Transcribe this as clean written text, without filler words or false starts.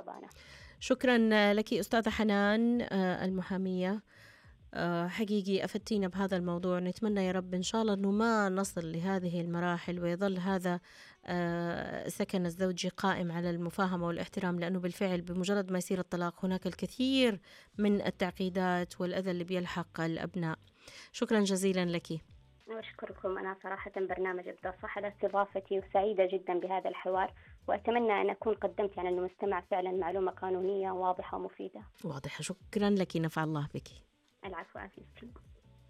الحضانة. شكرا لك أستاذة حنان المحامية. حقيقي أفتينا بهذا الموضوع. نتمنى يا رب إن شاء الله أنه ما نصل لهذه المراحل، ويظل هذا سكن الزوجي قائم على المفاهمة والاحترام، لأنه بالفعل بمجرد ما يصير الطلاق هناك الكثير من التعقيدات والأذى اللي بيلحق الأبناء. شكرا جزيلا لك. أشكركم. أنا صراحة برنامج ابدأ صح على استضافتي، وسعيدة جدا بهذا الحوار، وأتمنى أن أكون قدمت يعني للمستمع فعلا معلومة قانونية واضحة ومفيدة. واضحة. شكرا لك، نفع الله بك. العفو، عافية.